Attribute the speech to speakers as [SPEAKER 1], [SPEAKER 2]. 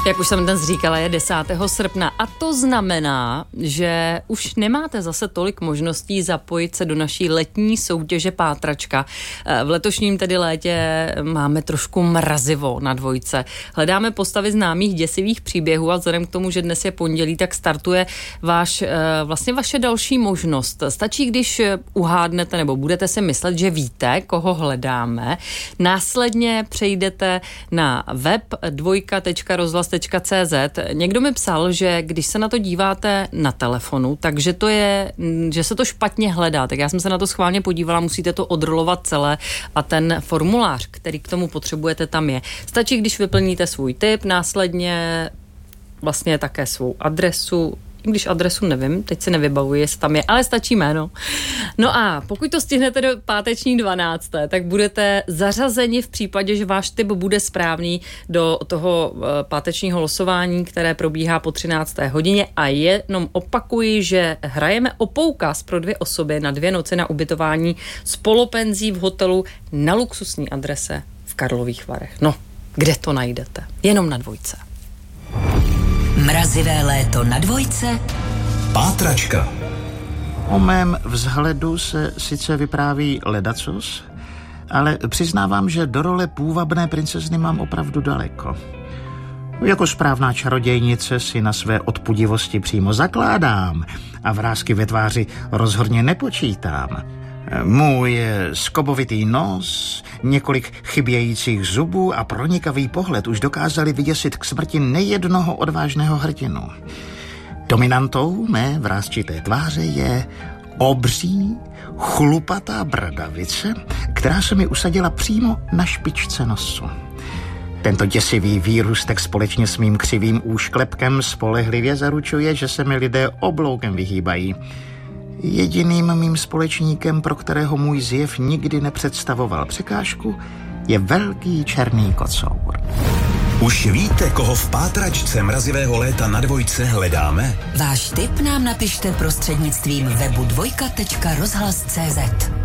[SPEAKER 1] Jak už jsem dnes říkala, je 10. srpna a to znamená, že už nemáte zase tolik možností zapojit se do naší letní soutěže Pátračka. V letošním tedy létě máme trošku mrazivo na Dvojce. Hledáme postavy známých děsivých příběhů a vzhledem k tomu, že dnes je pondělí, tak startuje vaše další možnost. Stačí, když uhádnete nebo budete si myslet, že víte, koho hledáme. Následně přejdete na web dvojka.rozhlas.cz. Někdo mi psal, že když se na to díváte na telefonu, takže že se to špatně hledá. Tak já jsem se na to schválně podívala, musíte to odrolovat celé a ten formulář, který k tomu potřebujete, tam je. Stačí, když vyplníte svůj tip, následně vlastně také svou adresu, když adresu nevím, teď si nevybavuji, jestli tam je, ale stačí jméno. No a pokud to stihnete do páteční 12., tak budete zařazeni v případě, že váš tip bude správný do toho pátečního losování, které probíhá po 13. hodině a jenom opakuji, že hrajeme o poukaz pro 2 osoby na 2 noci na ubytování s polopenzí v hotelu na luxusní adrese v Karlových Varech. No, kde to najdete? Jenom na Dvojce.
[SPEAKER 2] Mrazivé léto na Dvojce.
[SPEAKER 3] Pátračka.
[SPEAKER 4] O mém vzhledu se sice vypráví ledacos, ale přiznávám, že do role půvabné princezny mám opravdu daleko. Jako správná čarodějnice si na své odpudivosti přímo zakládám a vrásky ve tváři rozhodně nepočítám. Můj skobovitý nos, několik chybějících zubů a pronikavý pohled už dokázali vyděsit k smrti nejednoho odvážného hrdinu. Dominantou mé vrásčité tváře je obří, chlupatá bradavice, která se mi usadila přímo na špičce nosu. Tento děsivý výrůstek společně s mým křivým úšklepkem spolehlivě zaručuje, že se mi lidé obloukem vyhýbají. Jediným mým společníkem, pro kterého můj zjev nikdy nepředstavoval překážku, je velký černý kocour.
[SPEAKER 3] Už víte, koho v pátračce mrazivého léta na Dvojce hledáme?
[SPEAKER 2] Váš tip nám napište prostřednictvím webu dvojka.rozhlas.cz.